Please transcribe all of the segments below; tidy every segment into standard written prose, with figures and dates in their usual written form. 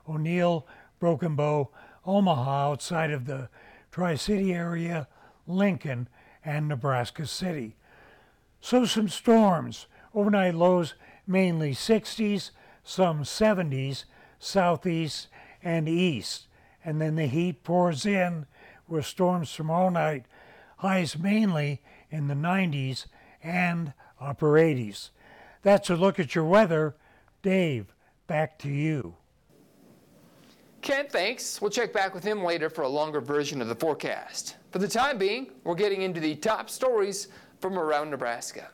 O'Neill, Broken Bow, Omaha outside of the Tri-City area, Lincoln, and Nebraska City. So some storms. Overnight lows mainly 60s, some 70s, southeast and east. And then the heat pours in with storms tomorrow night, highs mainly in the 90s and upper 80s. That's a look at your weather. Dave, back to you. Ken, thanks. We'll check back with him later for a longer version of the forecast. For the time being, we're getting into the top stories from around Nebraska.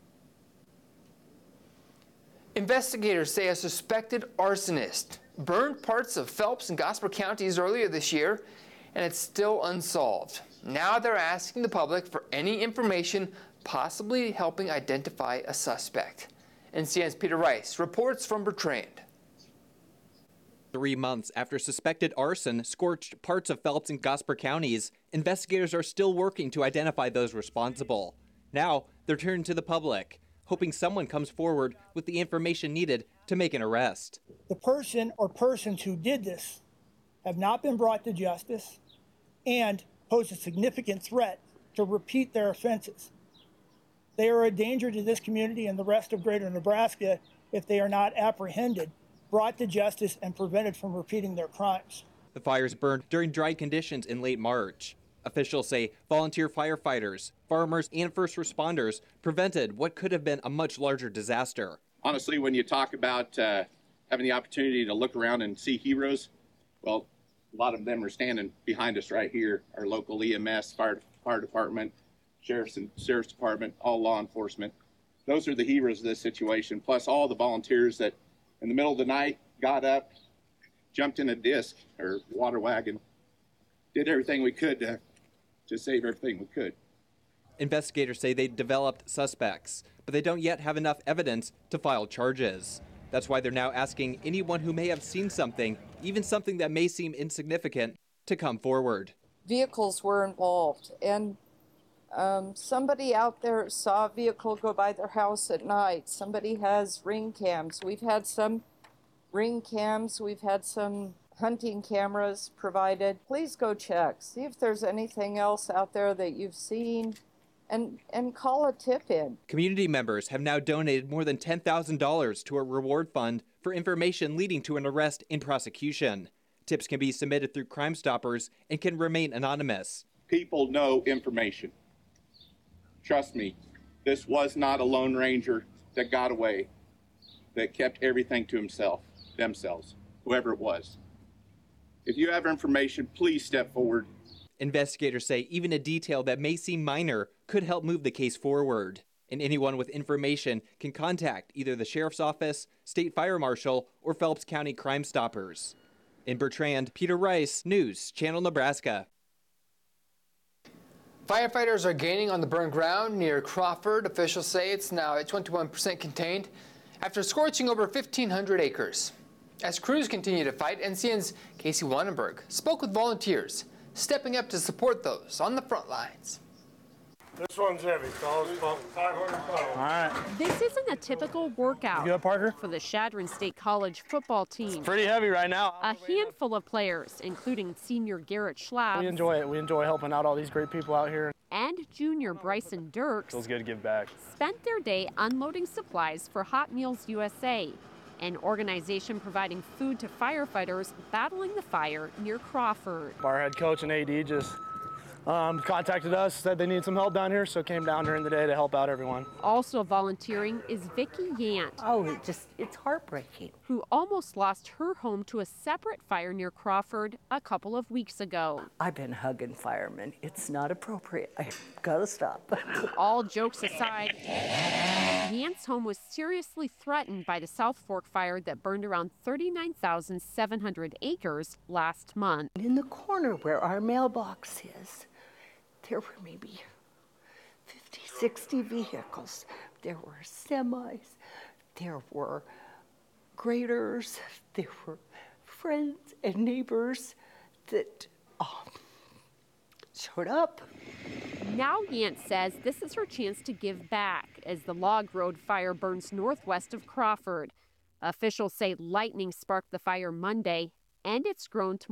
Investigators say a suspected arsonist burned parts of Phelps and Gosper counties earlier this year, and it's still unsolved. Now they're asking the public for any information possibly helping identify a suspect. NCN's Peter Rice reports from Bertrand. 3 months after suspected arson scorched parts of Phelps and Gosper counties, investigators are still working to identify those responsible. Now they're turning to the public, hoping someone comes forward with the information needed to make an arrest. The person or persons who did this have not been brought to justice and pose a significant threat to repeat their offenses. They are a danger to this community and the rest of greater Nebraska if they are not apprehended, brought to justice, and prevented from repeating their crimes. The fires burned during dry conditions in late March. Officials say volunteer firefighters, farmers, and first responders prevented what could have been a much larger disaster. Honestly, when you talk about having the opportunity to look around and see heroes, well, a lot of them are standing behind us right here. Our local EMS, fire department, sheriff's department, all law enforcement. Those are the heroes of this situation, plus all the volunteers that in the middle of the night got up, jumped in a disc or water wagon, did everything we could to save everything we could. Investigators say they developed suspects, but they don't yet have enough evidence to file charges. That's why they're now asking anyone who may have seen something, even something that may seem insignificant, to come forward. Vehicles were involved, and somebody out there saw a vehicle go by their house at night. Somebody has ring cams. We've had some ring cams. We've had some hunting cameras provided. Please go check. See if there's anything else out there that you've seen, and call a tip in. Community members have now donated more than $10,000 to a reward fund for information leading to an arrest and prosecution. Tips can be submitted through Crime Stoppers and can remain anonymous. People know information. Trust me, this was not a Lone Ranger that got away, that kept everything to themselves, whoever it was. If you have information, please step forward. Investigators say even a detail that may seem minor could help move the case forward. And anyone with information can contact either the Sheriff's Office, State Fire Marshal, or Phelps County Crime Stoppers. In Bertrand, Peter Rice, News Channel Nebraska. Firefighters are gaining on the burned ground near Crawford. Officials say it's now at 21% contained after scorching over 1,500 acres. As crews continue to fight, NCN's Casey Wannenberg spoke with volunteers, stepping up to support those on the front lines. This one's heavy, so it's about 500 pounds. All right. This isn't a typical workout for the Chadron State College football team. It's pretty heavy right now. A handful of players, including senior Garrett Schlapp. We enjoy it. We enjoy helping out all these great people out here. And junior Bryson Dirks. Feels good to give back. Spent their day unloading supplies for Hot Meals USA, an organization providing food to firefighters battling the fire near Crawford. Our head coach and AD just contacted us, said they need some help down here, so came down during the day to help out everyone. Also volunteering is Vicki Yant. Oh, it's heartbreaking. Who almost lost her home to a separate fire near Crawford a couple of weeks ago. I've been hugging firemen. It's not appropriate. I've got to stop. All jokes aside, Yant's home was seriously threatened by the South Fork fire that burned around 39,700 acres last month. In the corner where our mailbox is, there were maybe 50, 60 vehicles. There were semis, there were graders, there were friends and neighbors that showed up. Now Yant says this is her chance to give back as the Log Road fire burns northwest of Crawford. Officials say lightning sparked the fire Monday and it's grown to